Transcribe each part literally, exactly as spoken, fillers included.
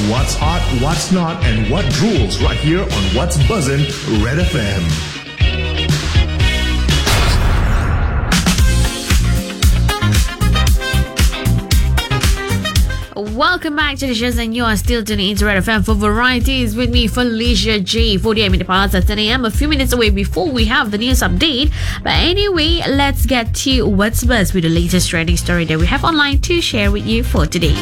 what's hot, what's not, and what rules right here on What's Buzzin' Red F M. Welcome back to the shows, and you are still tuning into Red F M for varieties with me, Felicia J. forty-eight minutes past ten a.m. A few minutes away before we have the news update. But anyway, let's get to What's Buzz with the latest trending story that we have online to share with you for today.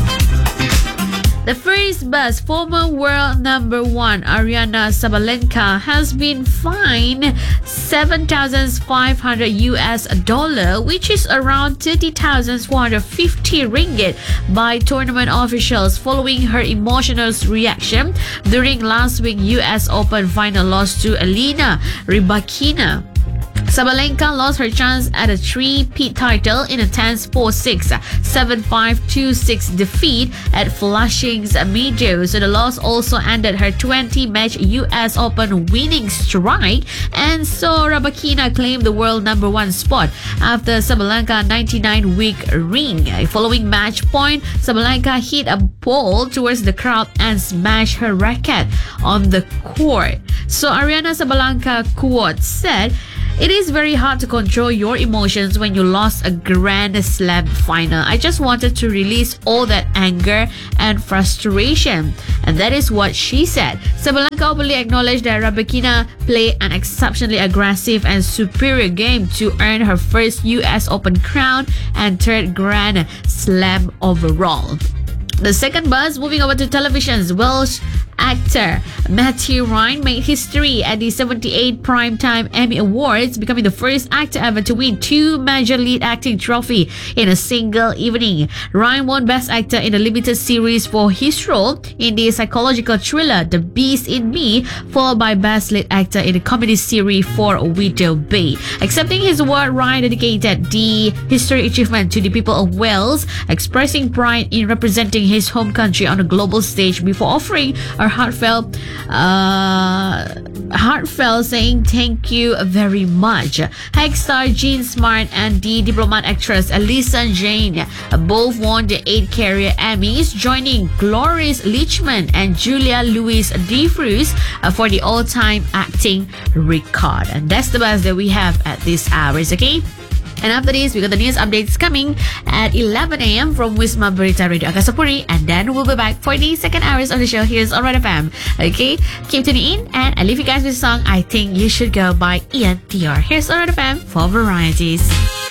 The first buzz, former world number one Aryna Sabalenka has been fined seven thousand five hundred U S dollar, which is around thirty thousand four hundred fifty ringgit, by tournament officials following her emotional reaction during last week's U S Open final loss to Elena Rybakina. Sabalenka lost her chance at a three-peat title in a tense four six, seven five, two six defeat at Flushing's Meadows. So the loss also ended her twenty-match U S Open winning streak, and so Rybakina claimed the world number one spot after Sabalenka's ninety-nine-week reign. Following match point, Sabalenka hit a ball towards the crowd and smashed her racket on the court. So Aryna Sabalenka quote said, "It is very hard to control your emotions when you lost a Grand Slam final. I just wanted to release all that anger and frustration." And that is what she said. Sabalenka openly acknowledged that Rybakina played an exceptionally aggressive and superior game to earn her first U S Open crown and third Grand Slam overall. The second buzz, moving over to television's Welsh actor Matthew Ryan made history at the seventy-eighth Primetime Emmy Awards, becoming the first actor ever to win two major lead acting trophy in a single evening. Ryan won Best Actor in a limited series for his role in the psychological thriller The Beast in Me, followed by Best Lead Actor in a comedy series for Widow Bay. Accepting his award, Ryan dedicated the history achievement to the people of Wales, expressing pride in representing his home country on a global stage before offering a heartfelt, uh, heartfelt saying thank you very much. Hack star Jean Smart and the diplomat actress Alison Jane both won the eight career Emmys, joining Cloris Leachman and Julia Louis-Dreyfus for the all-time acting record. And that's the best that we have at this hours, okay? And after this, we got the news updates coming at eleven a.m. from Wisma Berita Radio Akasapuri, and then we'll be back for the second hours of the show. Here's on Red F M. Okay, keep tuning in, and I leave you guys with a song I Think You Should Go by Ian Dior. Here's on Red F M for varieties.